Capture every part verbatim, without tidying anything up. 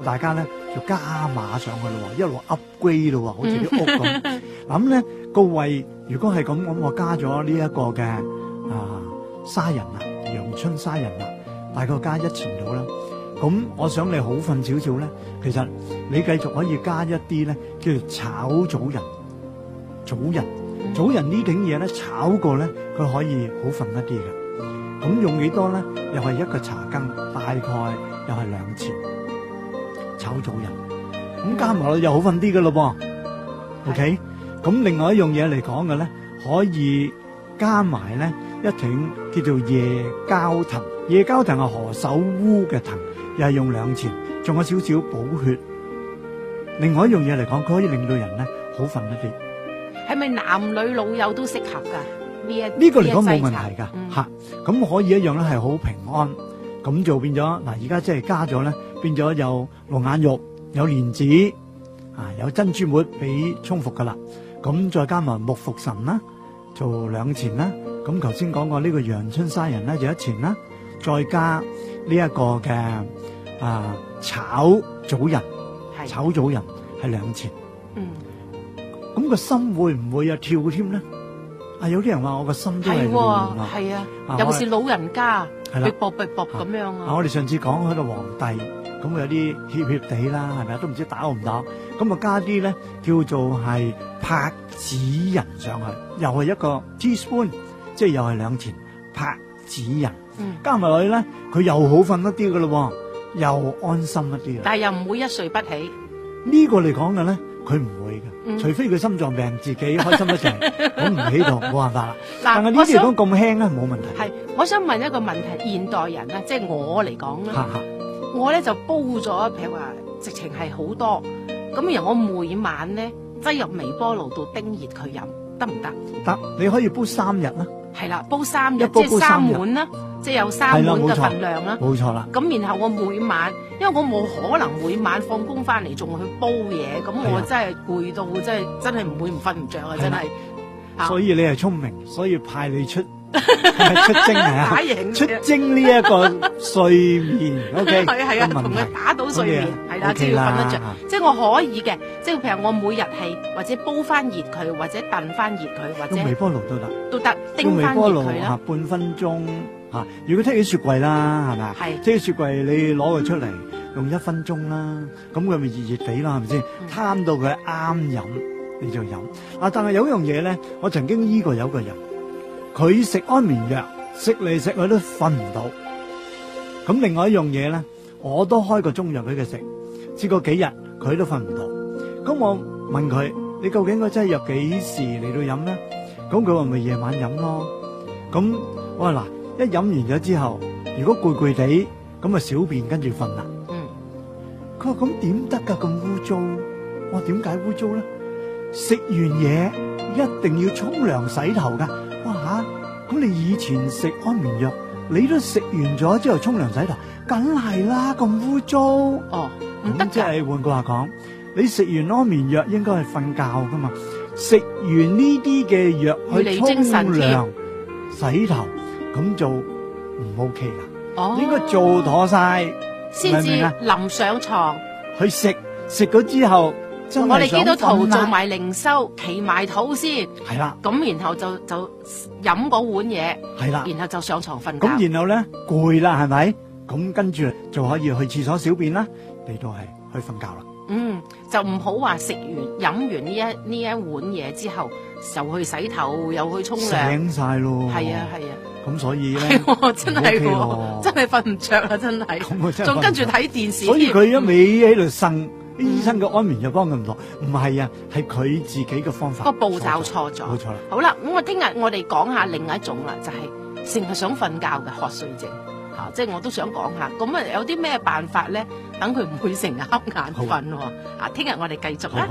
大家咧就加碼上去咯，一路 upgrade 咯，好似啲屋咁。咁咧個胃如果係咁，咁我加咗呢一個嘅啊沙仁啦，陽春沙仁啦，大概加一錢到啦。咁我想你好瞓少少咧，其實你繼續可以加一啲咧叫做炒棗仁，棗仁，棗仁呢種嘢咧炒過咧，佢可以好瞓一啲嘅。咁用幾多咧？又係一個茶羹，大概又係兩錢炒棗仁。咁加埋落又好瞓啲嘅咯噃。OK，咁另外一樣嘢嚟講嘅咧，可以加埋咧一挺叫做夜膠藤。夜膠藤係何首烏嘅藤，又係用兩錢，仲有少少補血。另外一樣嘢嚟講，佢可以令到人咧好瞓一啲。 係咪男女老幼都適合噶？呢一呢個嚟講冇問題噶嗯吓，咁可以一樣咧係好平安，咁就變咗嗱，而家即係加咗咧，變咗有龍眼肉、有蓮子啊，有珍珠末俾充腹噶啦，咁再加埋木茯神啦，做兩錢啦，咁頭先講過呢個陽春沙仁咧就一錢啦，再加呢一個嘅啊炒棗仁，炒棗仁係兩錢， 嗯， 咁個心會唔會有跳添咧？啊！有啲人話我個心都係亂啊， 係啊，尤其是老人家， 係啦， 逼搏逼搏咁樣啊。 我哋上次講喺度皇帝，咁有啲怯怯地啦，係咪啊？都唔知打唔打，咁啊加啲咧叫做係柏子仁上去，又係一個 teaspoon， 即係又係兩錢柏子仁， 嗯，加埋落去咧，佢又好瞓一啲噶咯，又安心一啲。 但係又唔會一睡不起。 呢個嚟講嘅咧，佢唔會嘅。嗯、除非佢心臟病自己開心一齊，咁唔起度冇辦法啦。但係呢啲嚟講咁輕咧，冇問題。 係，我想問一個問題，現代人咧，即係我嚟講啦，我咧就煲咗，譬如話直情係好多，咁然後我每晚咧擠入微波爐度叮熱佢飲，得唔得？ 得，你可以煲三日啦。 係啦，煲三日，即係三碗啦，即係有三碗嘅份量啦。 冇錯啦。 咁然後我每晚，因為我冇可能每晚放工翻嚟仲去煲嘢，咁我真係攰到真係真係唔會唔瞓唔着啊！真係。 所以你係聰明，所以派你出出征係啊，出征呢一個睡眠。O K， 係係啊，同佢打到睡眠，係啦，即係要瞓得着。即係我可以嘅，即係譬如我每日係或者煲翻熱佢，或者燉翻熱佢，或者用微波爐都得， 都得叮翻熱佢啦。 半分鐘吓，如果剔起雪櫃啦，係咪啊？係剔起雪櫃，你攞佢出嚟用一分鐘啦，咁佢咪熱熱地啦，係咪先？攤到佢啱飲。你就飲啊！但係有一樣嘢咧，我曾經醫過有個人，佢食安眠藥，食嚟食去都瞓唔到。咁另外一樣嘢咧，我都開過中藥俾佢食，試過幾日佢都瞓唔到。咁我問佢：你究竟嗰劑藥幾時嚟到飲咧？咁佢話咪夜晚飲咯。咁我話嗱，一飲完咗之後，如果攰攰地，咁啊小便跟住瞓啦。嗯。佢話咁點得㗎？咁污糟。我話點解污糟咧？食完嘢一定要沖涼洗頭噶，哇吓！咁你以前食安眠藥，你都食完咗之後沖涼洗頭，梗係啦，咁污糟。 哦，唔得。即係換句話講，你食完安眠藥應該係瞓覺噶嘛，食完呢啲嘅藥去沖涼洗頭，咁就唔 OK 噶。哦，應該做妥晒， 先至臨上床去食，食咗之後。 我哋基督徒做埋靈修，祈埋禱先， 係啦， 咁然後就就飲嗰碗嘢， 係啦， 然後就上床瞓覺。 咁然後咧攰啦，係咪？咁跟住就可以去廁所小便啦，你都係去瞓覺啦。 嗯，就唔好話食完飲完呢一呢一碗嘢之後，就去洗頭，又去沖涼， 醒晒咯。 係啊係啊， 咁所以咧， 真係真係瞓唔着啊！真係，仲跟住睇電視。 所以佢一味喺度呻。啲醫生嘅安眠藥幫佢唔落，唔係啊，係佢自己嘅方法個步驟錯咗，冇錯啦。好啦，咁我聽日我哋講下另一種啦，就係成日想瞓覺嘅瞌睡症，吓、啊，即係我都想講下。咁啊，有啲咩辦法咧？等佢唔會成日瞌眼瞓。啊，聽日我哋繼續啦。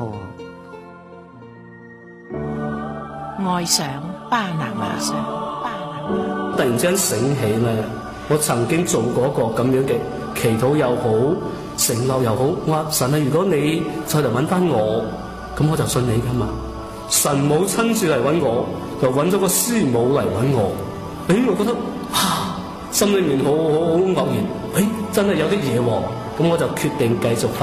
愛上巴拿馬，上巴拿馬。 突然之間醒起咧，我曾經做過一個咁樣嘅祈禱又好。承諾又好，我話神啊，如果你再嚟揾翻我，咁我就信你噶嘛。神冇親自嚟揾我，就揾咗個師母嚟揾我。誒，我覺得啊，心裏面好好好愕然。誒，真係有啲嘢喎，咁我就決定繼續。